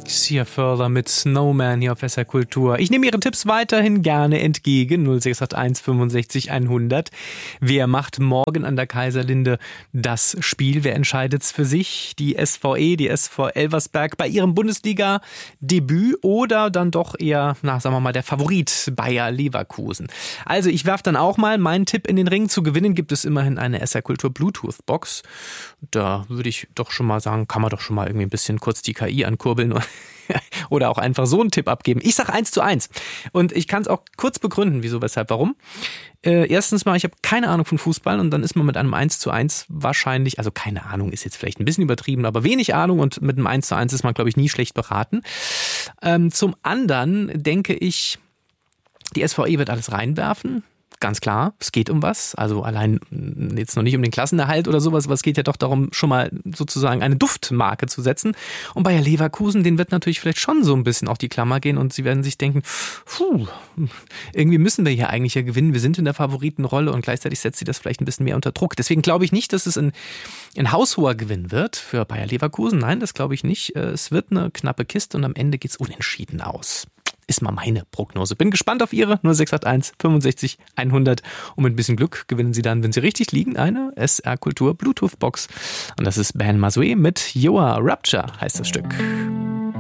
Sia Further mit Snowman hier auf SR Kultur. Ich nehme Ihre Tipps weiterhin gerne entgegen. 0681 65 100. Wer macht morgen an der Kaiserlinde das Spiel? Wer entscheidet's für sich? Die SVE, die SV Elversberg bei ihrem Bundesliga-Debüt oder dann doch eher, sagen wir mal, der Favorit Bayer Leverkusen? Also ich werfe dann auch mal meinen Tipp in den Ring. Zu gewinnen gibt es immerhin eine SR Kultur Bluetooth-Box. Da würde ich doch schon mal sagen, kann man doch schon mal irgendwie ein bisschen kurz die KI ankurbeln oder auch einfach so einen Tipp abgeben. Ich sage 1:1 und ich kann es auch kurz begründen, wieso, weshalb, warum. Erstens mal, ich habe keine Ahnung von Fußball und dann ist man mit einem 1:1 wahrscheinlich, also keine Ahnung ist jetzt vielleicht ein bisschen übertrieben, aber wenig Ahnung und mit einem 1:1 ist man, glaube ich, nie schlecht beraten. Zum anderen denke ich, die SVE wird alles reinwerfen. Ganz klar, es geht um was, also allein jetzt noch nicht um den Klassenerhalt oder sowas, aber es geht ja doch darum, schon mal sozusagen eine Duftmarke zu setzen. Und Bayer Leverkusen, denen wird natürlich vielleicht schon so ein bisschen auf die Klammer gehen und sie werden sich denken, irgendwie müssen wir hier eigentlich ja gewinnen, wir sind in der Favoritenrolle und gleichzeitig setzt sie das vielleicht ein bisschen mehr unter Druck. Deswegen glaube ich nicht, dass es ein haushoher Gewinn wird für Bayer Leverkusen. Nein, das glaube ich nicht. Es wird eine knappe Kiste und am Ende geht's unentschieden aus. Ist mal meine Prognose. Bin gespannt auf Ihre 0681 65 100 und mit ein bisschen Glück gewinnen Sie dann, wenn Sie richtig liegen, eine SR Kultur Bluetooth Box. Und das ist Ben Mazoué mit Your Rapture heißt das Stück.